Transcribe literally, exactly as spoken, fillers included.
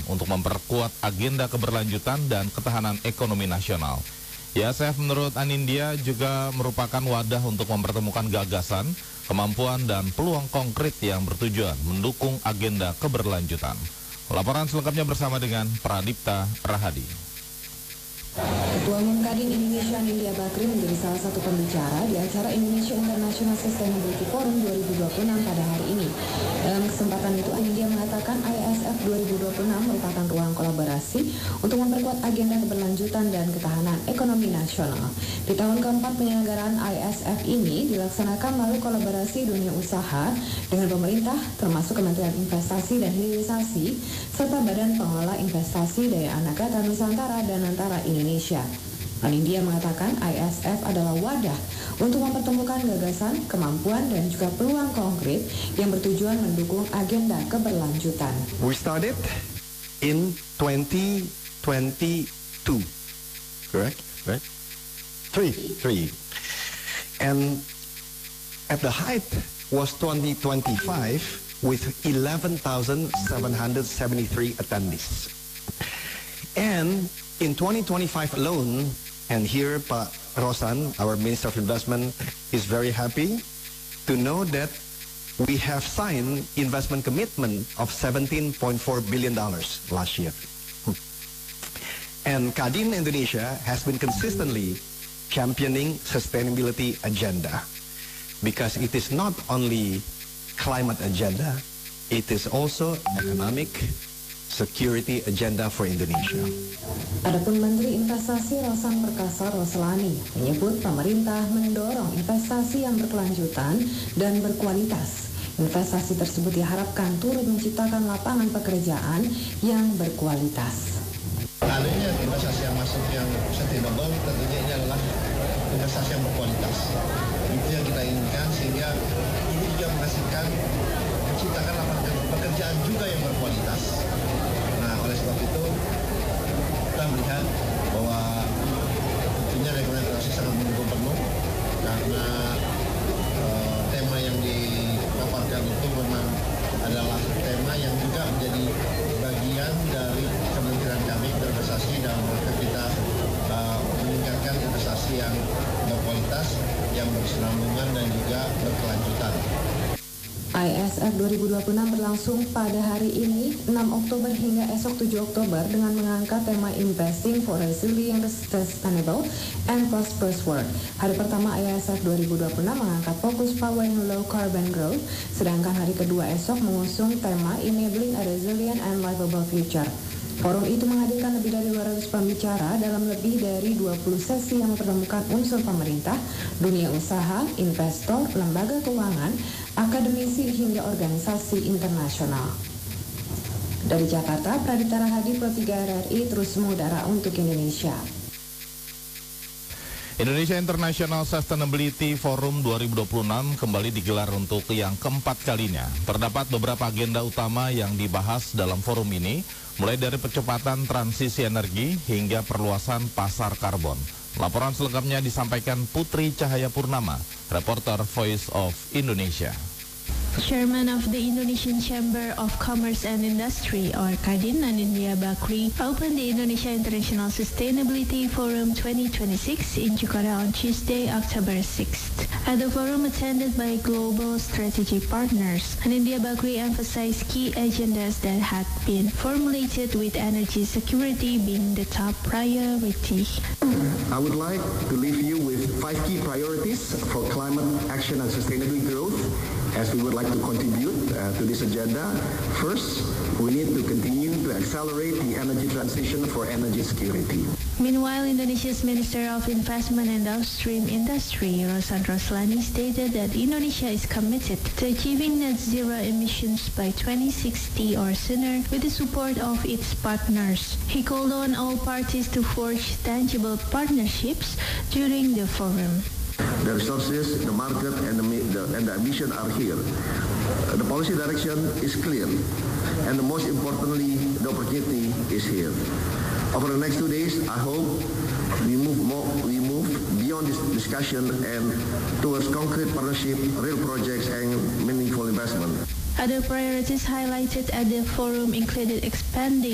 untuk memperkuat agenda keberlanjutan dan ketahanan ekonomi nasional. I S F menurut Anindya juga merupakan wadah untuk mempertemukan gagasan, kemampuan, dan peluang konkret yang bertujuan mendukung agenda keberlanjutan. Laporan selengkapnya bersama dengan Pradipta Rahadi. Ketua Umum Kadin Indonesia Anindya Bakri menjadi salah satu pembicara di acara Indonesia International Sustainability Forum dua ribu dua puluh enam pada hari ini. Dalam kesempatan itu, Anindya mengatakan I S F dua ribu dua puluh enam merupakan ruang kolaborasi untuk memperkuat agenda keberlanjutan dan ketahanan ekonomi nasional. Di tahun keempat penyelenggaraan I S F ini dilaksanakan melalui kolaborasi dunia usaha dengan pemerintah, termasuk Kementerian Investasi dan Hilirisasi, serta Badan Pengelola Investasi Daya Anaga Nusantara dan Antara Indonesia. Anindya mengatakan I S F adalah wadah untuk mempertemukan gagasan, kemampuan, dan juga peluang konkret yang bertujuan mendukung agenda keberlanjutan. We started in twenty twenty-two, correct? Right? Three, three. And at the height was twenty twenty-five with eleven thousand seven hundred seventy-three attendees. And in twenty twenty-five alone, and here Pak Rosan, our Minister of Investment, is very happy to know that we have signed investment commitment of seventeen point four billion dollars last year. And Kadin Indonesia has been consistently championing sustainability agenda, because it is not only climate agenda, it is also economic security agenda for Indonesia. Adapun Menteri Investasi Rosan Perkasa Roslani menyebut pemerintah mendorong investasi yang berkelanjutan dan berkualitas. Investasi tersebut diharapkan turut menciptakan lapangan pekerjaan yang berkualitas. Adanya investasi yang masuk yang sustainable, tentunya ini adalah investasi yang berkualitas. Itu yang kita inginkan, sehingga ini juga menghasilkan, menciptakan lapangan pekerjaan juga yang berkualitas. Nah, oleh sebab itu kita melihat bahwa tentunya regulasi sangat mendukung penuh, karena uh, tema yang dipaparkan itu memang adalah tema yang juga menjadi bagian dari kementerian kami berinvestasi dalam rangka kita uh, meningkatkan investasi yang berkualitas, yang berkesinambungan dan juga berkelanjutan. I S F dua ribu dua puluh enam berlangsung pada hari ini enam Oktober hingga esok tujuh Oktober dengan mengangkat tema Investing for Resilient, Sustainable, and Prosperous World. Hari pertama I S F dua ribu dua puluh enam mengangkat fokus Powering Low Carbon Growth, sedangkan hari kedua esok mengusung tema Enabling a Resilient and Livable Future. Forum itu menghadirkan lebih dari dua ratus pembicara dalam lebih dari dua puluh sesi yang mempertemukan unsur pemerintah, dunia usaha, investor, lembaga keuangan, akademisi hingga organisasi internasional. Dari Jakarta, Pradipta Rahadi, Pro tiga R R I, terus mengudara untuk Indonesia. Indonesia International Sustainability Forum dua ribu dua puluh enam kembali digelar untuk yang keempat kalinya. Terdapat beberapa agenda utama yang dibahas dalam forum ini, mulai dari percepatan transisi energi hingga perluasan pasar karbon. Laporan selengkapnya disampaikan Putri Cahaya Purnama, reporter Voice of Indonesia. Chairman of the Indonesian Chamber of Commerce and Industry, or Kadin, Anindya Bakri, opened the Indonesia International Sustainability Forum twenty twenty-six in Jakarta on Tuesday, October sixth. At the forum attended by global strategic partners, Anindya Bakri emphasized key agendas that had been formulated, with energy security being the top priority. I would like to leave you with five key priorities for climate action and sustainable growth, as we would like to contribute uh, to this agenda. First, we need to continue to accelerate the energy transition for energy security. Meanwhile, Indonesia's Minister of Investment and Upstream Industry, Rosan Roslani, stated that Indonesia is committed to achieving net zero emissions by twenty sixty or sooner with the support of its partners. He called on all parties to forge tangible partnerships during the forum. The resources, the market, and the, the, and the ambition are here. Uh, the policy direction is clear, and the most importantly, the opportunity is here. Over the next two days, I hope we move more, we move beyond this discussion and towards concrete partnership, real projects, and meaningful investment. Other priorities highlighted at the forum included expanding